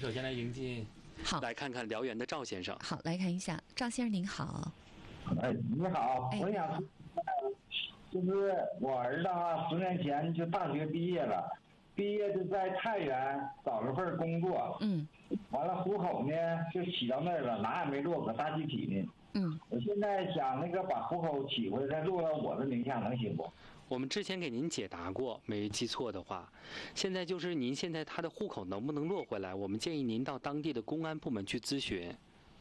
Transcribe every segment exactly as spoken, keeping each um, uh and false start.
首先来迎进， 好， 来看看辽源的赵先生。 好，来看一下，赵先生您好。 哎，你好， 哎我想，就是我儿子啊，十年前就大学毕业了，毕业就在太原找了份工作， 嗯， 完了户口呢就起到那儿了，哪也没落，搁大集体呢。 嗯， 我现在想那个把户口起回来，再落到我的名下，能行不？ 我们之前给您解答过，没记错的话，现在就是您现在他的户口能不能落回来？我们建议您到当地的公安部门去咨询。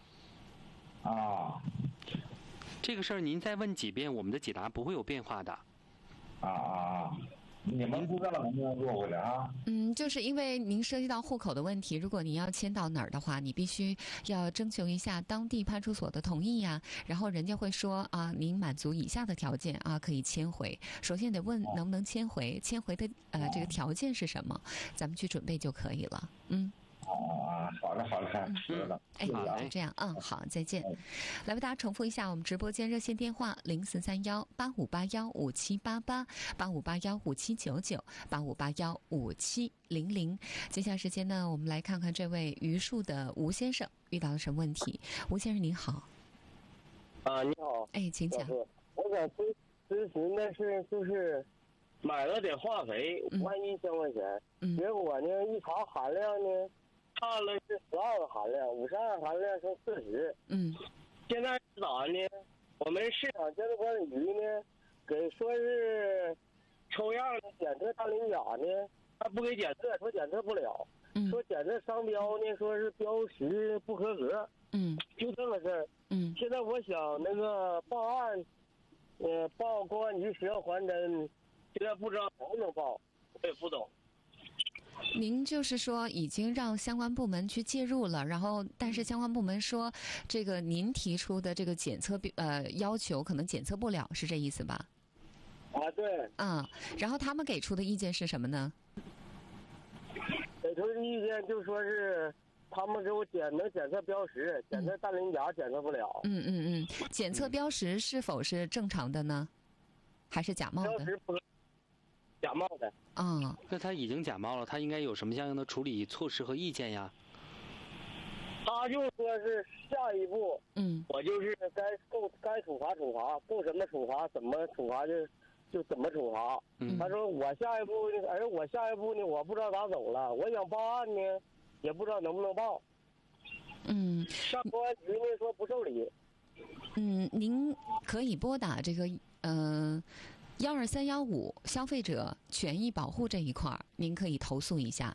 啊， 这个事儿您再问几遍，我们的解答不会有变化的。 啊啊啊！你们知道能不能落回来啊？ 嗯，就是因为您涉及到户口的问题，如果您要迁到哪儿的话，你必须要征求一下当地派出所的同意呀、啊，然后人家会说啊，您满足以下的条件啊，可以迁回。首先得问能不能迁回，迁回的呃这个条件是什么，咱们去准备就可以了。嗯。 啊，好了好了，知道了。 哎，就这样，嗯，好，再见。来为大家重复一下我们直播间热线电话：零四三幺八五八幺五七八八八五八幺五七九九八五八幺五七零零。接下来时间呢，我们来看看这位榆树的吴先生遇到了什么问题。吴先生您好。 啊，你好。 哎，请讲。 我想咨咨询的是，就是买了点化肥，万一千块钱， 嗯、 结果呢一查含量呢。看了是十二含量，五十二含量是四十。 嗯， 现在是咋呢？我们市场监督管理局呢，给说是抽样的检测氮磷钾呢，他不给检测，说检测不了。 嗯， 说检测商标呢，说是标识不合格。 嗯， 就这个事儿。 嗯， 现在我想那个报案，呃，报公安局食药还真，现在不知道能不能报，我也不懂。 您就是说已经让相关部门去介入了，然后但是相关部门说这个您提出的这个检测呃要求可能检测不了，是这意思吧？ 啊，对。 嗯，然后他们给出的意见是什么呢？ 给出的意见就说是他们给我检能检测标识，检测氮磷钾检测不了。 嗯嗯嗯，检测标识是否是正常的呢？还是假冒的？ 标识不假冒的。 啊、哦， 那他已经假冒了，他应该有什么相应的处理措施和意见呀？ 他就说是下一步， 嗯， 我就是该够该处罚处罚，够什么处罚，怎么处罚就就怎么处罚。 嗯， 他说我下一步，而我下一步呢，我不知道咋走了，我想报案呢，也不知道能不能报。 嗯， 上公安局呢说不受理。 嗯，您可以拨打这个嗯。呃幺二三幺五消费者权益保护这一块儿，您可以投诉一下。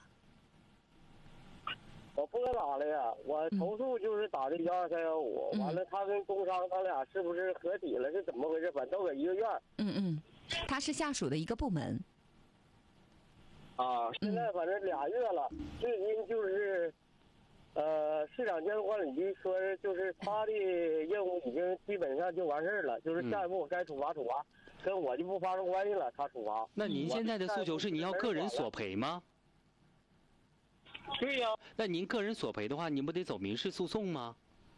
我不能打了呀，我投诉就是打的幺二三幺五，完了他跟工商他俩是不是合体了？是怎么回事？反正都搁一个院。 嗯嗯，他是下属的一个部门。 啊，现在反正俩月了，最近就是，呃，市场监督管理局说就是他的任务已经基本上就完事儿了，就是下一步该处罚处罚。跟我就不发生关系了，他处罚。 那您现在的诉求是您要个人索赔吗？ 对呀。 那您个人索赔的话，您不得走民事诉讼吗？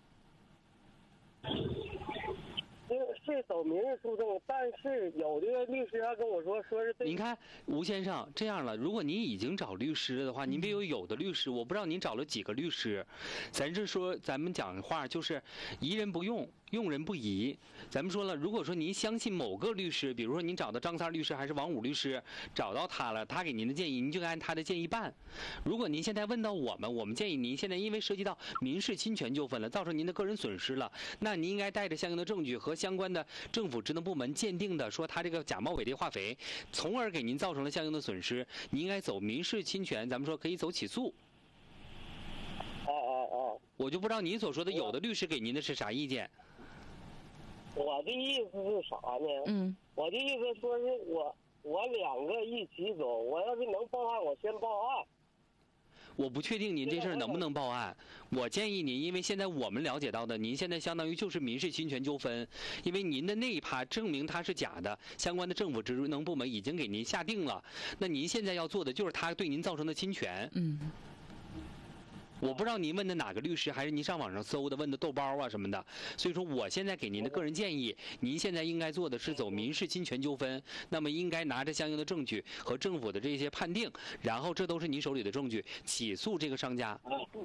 是走民事诉讼，但是有的律师还跟我说，说是您看吴先生这样了，如果您已经找律师的话，您别有有的律师，我不知道您找了几个律师，咱是说咱们讲话就是疑人不用，用人不疑。咱们说了，如果说您相信某个律师，比如说您找到张三律师还是王五律师，找到他了，他给您的建议，您就按他的建议办。如果您现在问到我们，我们建议您现在因为涉及到民事侵权纠纷了，造成您的个人损失了，那您应该带着相应的证据和相关的政府职能部门鉴定的说他这个假冒伪劣化肥，从而给您造成了相应的损失，你应该走民事侵权，咱们说可以走起诉。 哦哦哦， 我就不知道您所说的有的律师给您的是啥意见。 我的意思是啥呢？ 嗯， 我的意思说是我我两个一起走，我要是能报案，我先报案。 我不确定您这事儿能不能报案，我建议您，因为现在我们了解到的，您现在相当于就是民事侵权纠纷，因为您的那一趴证明它是假的，相关的政府职能部门已经给您下定了，那您现在要做的就是他对您造成的侵权。 嗯。 我不知道您问的哪个律师，还是您上网上搜的问的豆包啊什么的。所以说，我现在给您的个人建议，您现在应该做的是走民事侵权纠纷，那么应该拿着相应的证据和政府的这些判定，然后这都是你手里的证据，起诉这个商家。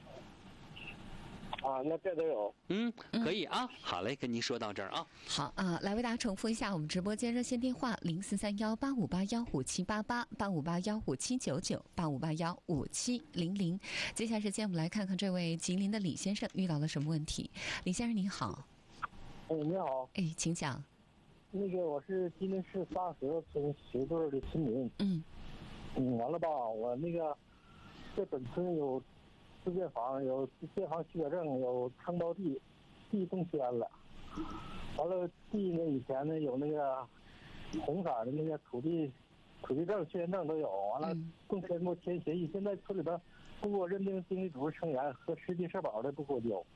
啊，那这都有。 嗯，可以啊。好嘞，跟您说到这儿啊。 好啊，来为大家重复一下我们直播间热线电话：零四三幺八五八幺五七八八八五八幺五七九九八五八幺五七零零。接下来时间，我们来看看这位吉林的李先生遇到了什么问题。李先生您好。 哎，你好。 哎，请讲。 那个我是吉林市沙河村石墩的村民。 嗯。 嗯，完了吧？我那个在本村有自建房，有建房许可证，有承包地，地动迁了。完了，地呢以前呢有那个红色的那个土地土地证、确认证都有。完了，动迁不签协议，现在村里边不给我认定经济组织成员和实际社保的不给我交。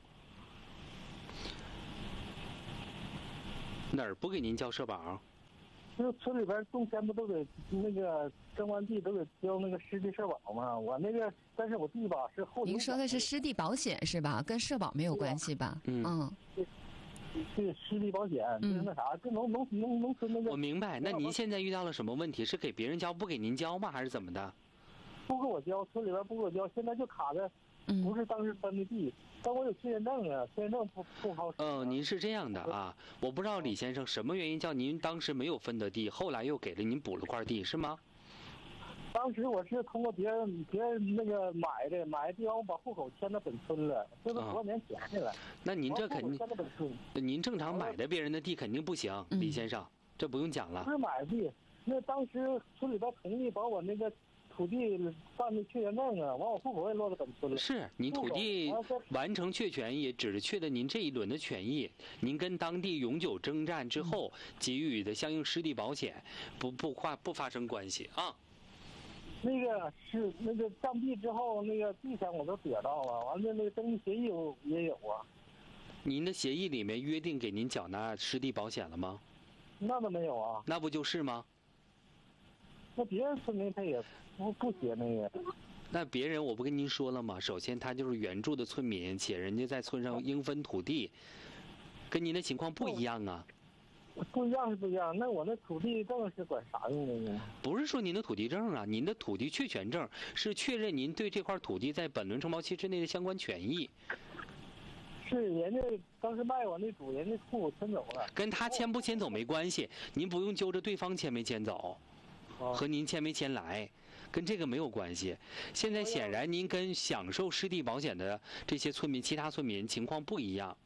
哪儿不给您交社保？ 就是村里边动迁不都得那个征完地都得交那个湿地社保吗？我那个，但是我地吧是后。 您说的是湿地保险是吧？跟社保没有关系吧？ 嗯。 嗯。 对，湿地保险就是那啥，跟农农农农村那个。 我明白，那您现在遇到了什么问题？是给别人交不给您交吗？还是怎么的？ 不给我交，村里边不给我交，现在就卡在，不是当时分的地。但我有确认证啊，确认证不不好使。 嗯，您是这样的啊，我不知道李先生什么原因叫您当时没有分得地，后来又给了您补了块地，是吗？ 当时我是通过别人别人那个买的，买的地方我把户口迁到本村了，这都多少年前的了。 啊、那您这肯定，您正常买的别人的地肯定不行， 嗯、 李先生，这不用讲了。 不是买地，那当时村里边同意把我那个土地办的确认证啊，完我户口也落到本村了。 是您土地完成确权，也只是确认您这一轮的权益。您跟当地永久征战之后给予的相应湿地保险，不不发不发生关系啊。 那个是那个占地之后，那个地上我都得到了，完了那个登记协议也有啊。 您的协议里面约定给您缴纳湿地保险了吗？ 那都没有啊。 那不就是吗？ 那别人村民他也不不写那个。 那别人我不跟您说了吗？首先他就是原住的村民，且人家在村上应分土地，跟您的情况不一样啊。 不一样是不一样，那我那土地证是管啥用的呢？ 不是说您的土地证啊，您的土地确权证是确认您对这块土地在本轮承包期之内的相关权益。 是人家当时卖我那主人家户迁走了， 跟他迁不迁走没关系，您不用揪着对方迁没迁走，和您迁没迁来，跟这个没有关系。现在显然您跟享受湿地保险的这些村民、其他村民情况不一样。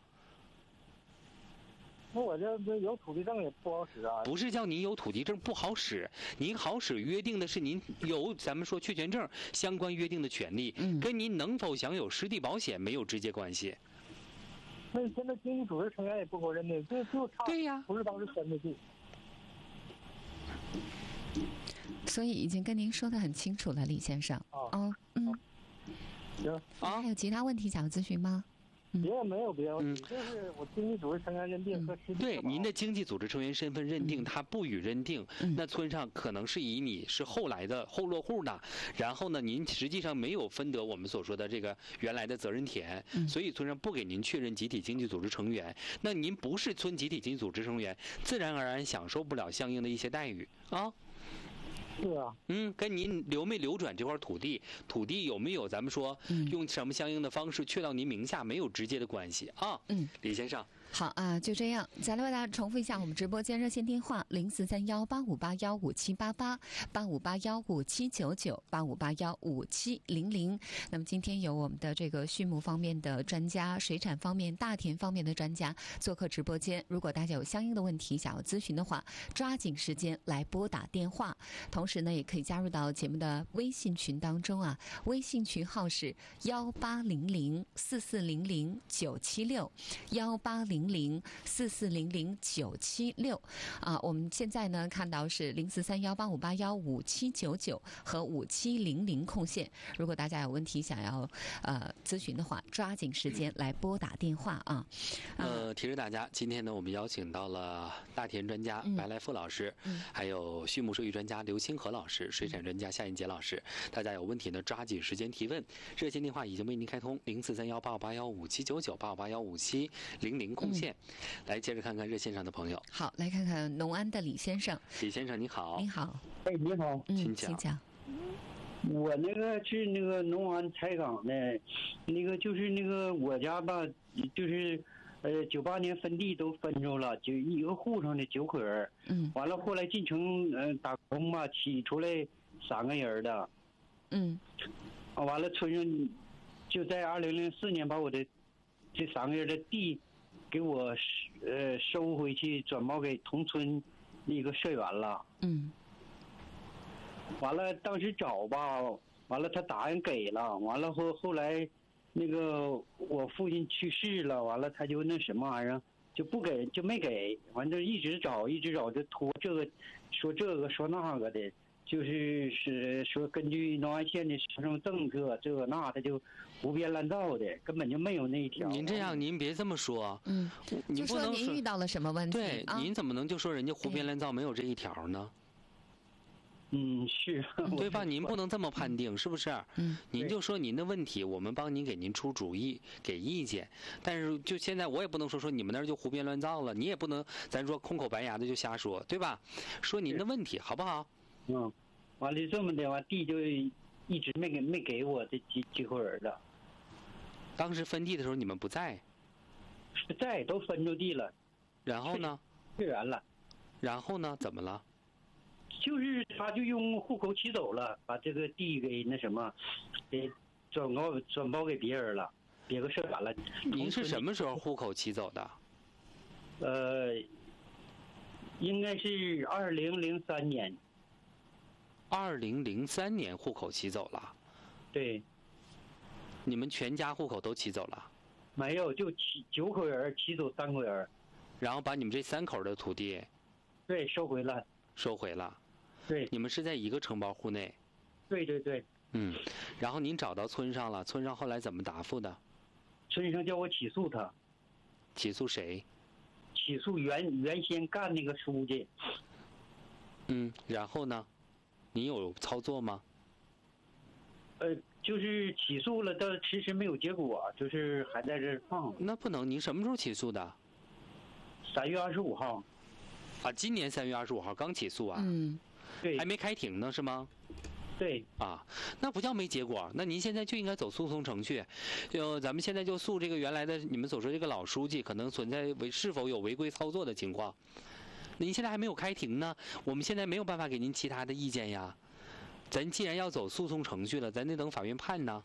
那我这有土地证也不好使啊。 不是叫您有土地证不好使，您好使约定的是您有咱们说确权证相关约定的权利， 嗯、 跟您能否享有湿地保险没有直接关系。 那现在经济组织成员也不给我认定，就就差对呀， 不是当时分的地。 所以已经跟您说得很清楚了，李先生。 哦， 哦嗯。 行啊， 还有其他问题想要咨询吗？ 别的没有别的问题，就是我经济组织成员认定和湿地。 对，您的经济组织成员身份认定，他不予认定，那村上可能是以你是后来的后落户的，然后呢，您实际上没有分得我们所说的这个原来的责任田，所以村上不给您确认集体经济组织成员。那您不是村集体经济组织成员，自然而然享受不了相应的一些待遇啊。 是啊， 嗯，跟您流没流转这块土地，土地有没有咱们说用什么相应的方式确到您名下，没有直接的关系啊。 嗯， 李先生。 好啊，就这样。再来为大家重复一下我们直播间热线电话：零四三幺八五八幺五七八八八五八幺五七九九八五八幺五七零零。那么今天有我们的这个畜牧方面的专家、水产方面、大田方面的专家做客直播间。如果大家有相应的问题想要咨询的话，抓紧时间来拨打电话。同时呢，也可以加入到节目的微信群当中啊，微信群号是幺八零零四四零零九七六幺八零。 零零四四零零九七六啊。我们现在呢看到是零四三幺八五八幺五七九九和五七零零空线。如果大家有问题想要呃咨询的话，抓紧时间来拨打电话啊。 呃，提示大家，今天呢我们邀请到了大田专家白来富老师， 嗯、 还有畜牧兽医专家刘清河老师，水产专家夏银杰老师。大家有问题呢，抓紧时间提问。热线电话已经为您开通，零四三幺八五八幺五七九九八五八幺五七零零空线。嗯、来，接着看看热线上的朋友。 好，来看看农安的李先生。 李先生，你好。 你好。 哎，你好， 嗯， 请讲。 请讲。 我那个是那个农安彩岗的，那个就是那个我家吧，就是呃九八年分地都分着了，就一个户上的九口人。 嗯。 完了后来进城呃打工吧，起出来三个人的。 嗯。 啊，完了村上就在二零零四年把我的这三个人的地给我呃收回去，转包给同村那个社员了。 嗯。 完了，当时找吧，完了他答应给了，完了后后来，那个我父亲去世了，完了他就那什么玩意儿就不给，就没给，完了一直找一直找就拖这个，说这个说那个的，就是是说根据农安县的什么政策这个那他就胡编乱造的，根本就没有那一条。 您这样，您别这么说。 嗯， 您不能就说您遇到了什么问题？ 对， 啊、 您怎么能就说人家胡编乱造没有这一条呢？ 嗯，是， 对吧？您不能这么判定，是不是？ 嗯， 您就说您的问题，我们帮您给您出主意，给意见。但是就现在，我也不能说说你们那儿就胡编乱造了，你也不能咱说空口白牙的就瞎说，对吧？说您的问题好不好？ 嗯，完了这么的，完地就一直没给没给我这几几口人了。 当时分地的时候你们不在？ 在，都分着地了。 然后呢？ 退园了。 然后呢？怎么了？ 就是他就用户口起走了，把这个地给那什么，给转包转包给别人了，别个社员了。 您是什么时候户口起走的？ 呃，应该是二零零三年。 二零零三年户口起走了。 对。 你们全家户口都起走了？ 没有，就起九口人，起走三口人。 然后把你们这三口的土地？ 对，收回了。 收回了。 对， 你们是在一个承包户内。 对对对。 嗯，然后您找到村上了，村上后来怎么答复的？ 村上叫我起诉他。 起诉谁？ 起诉原原先干那个书记。 嗯，然后呢？你有操作吗？ 呃，就是起诉了，但迟迟没有结果，就是还在这放。 那不能，您什么时候起诉的？ 三月二十五号。 啊，今年三月二十五号刚起诉啊？ 嗯， 对， 还没开庭呢是吗？ 对。 啊，那不叫没结果，那您现在就应该走诉讼程序，就咱们现在就诉这个原来的你们所说这个老书记可能存在违是否有违规操作的情况。您现在还没有开庭呢，我们现在没有办法给您其他的意见呀。咱既然要走诉讼程序了，咱得等法院判呢。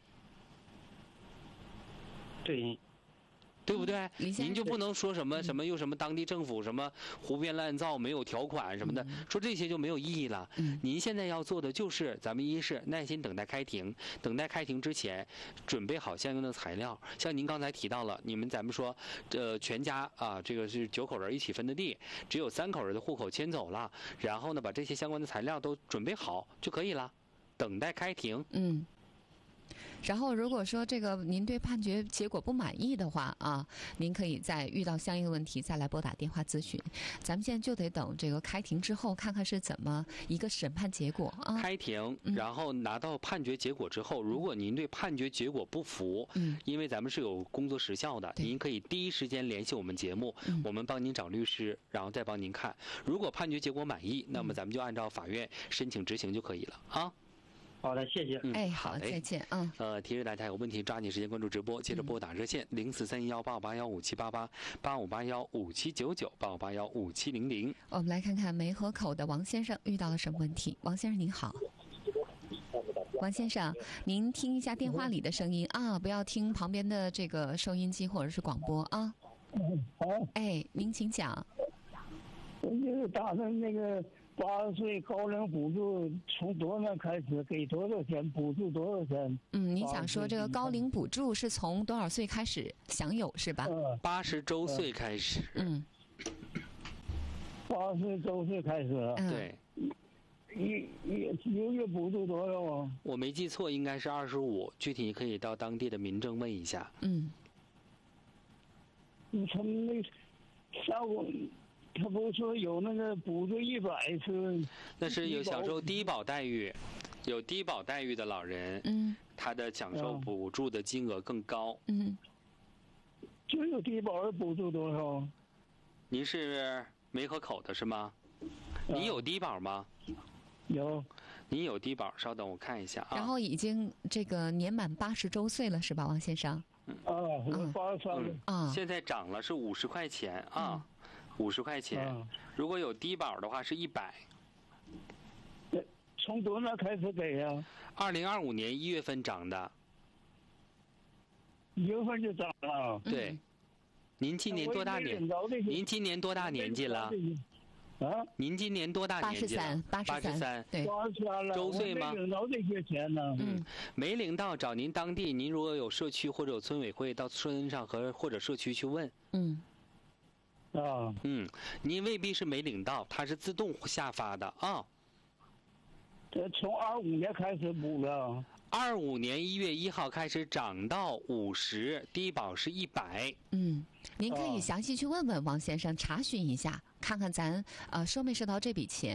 对。 对不对？您就不能说什么嗯、 什么又什么当地政府什么胡编乱造没有条款什么的， 嗯、 说这些就没有意义了。 嗯、 您现在要做的就是咱们一是耐心等待开庭，等待开庭之前准备好相应的材料。像您刚才提到了，你们咱们说，呃，全家啊，这个是九口人一起分的地，只有三口人的户口迁走了，然后呢，把这些相关的材料都准备好就可以了，等待开庭。 嗯。然后，如果说这个您对判决结果不满意的话啊，您可以再遇到相应的问题再来拨打电话咨询。咱们现在就得等这个开庭之后，看看是怎么一个审判结果啊。 开庭，然后拿到判决结果之后，嗯、如果您对判决结果不服， 嗯， 因为咱们是有工作时效的，您可以第一时间联系我们节目， 嗯、 我们帮您找律师，然后再帮您看。如果判决结果满意，那么咱们就按照法院申请执行就可以了啊。 好的，谢谢。 嗯、 哎，好，再见。嗯。 呃，提示大家有问题抓紧时间关注直播，接着拨打热线零四三幺八五八幺五七八八八五八幺五七九九八五八幺五七零零。 我们来看看梅河口的王先生遇到了什么问题。王先生您好。王先生，您听一下电话里的声音啊，不要听旁边的这个收音机或者是广播啊。 好。 哎，您请讲。 我就是打算那个八十岁高龄补助从多少开始给多少钱？补助多少钱？ 嗯，你想说这个高龄补助是从多少岁开始享有是吧？ 嗯， 八十周岁开始。 嗯， 八十周岁开始。 嗯对， 一一一个月补助多少啊？ 我没记错，应该是二十五。具体你可以到当地的民政问一下。 嗯， 他们那上午，他不是说有那个补助一百是？ 那是有享受低保待遇，有低保待遇的老人， 嗯， 他的享受补助的金额更高。 嗯， 就有低保的补助多少？ 您是梅河口的是吗？你有低保吗？ 有。 你有低保，稍等我看一下啊。 然后已经这个年满八十周岁了是吧，王先生？ 啊，我八十三了。 啊， 现在涨了是五十块钱啊，五十块钱。如果有低保的话是一百。 从多少开始给呀？ 二零二五年一月份涨的。 一月份就涨了。 对。您今年多大年？您今年多大年纪了？ 啊？ 您今年多大年纪了？ 八十三， 八十三， 对， 八十三了。 周岁吗？ 没领到这些钱呢。 嗯，没领到，找您当地，您如果有社区或者有村委会，到村上和或者社区去问。 嗯。 啊。 嗯，您未必是没领到，它是自动下发的啊。 这从二五年开始补了。 二五年一月一号开始涨到五十，低保是一百。 嗯，您可以详细去问问王先生，查询一下，看看咱呃收没收到这笔钱。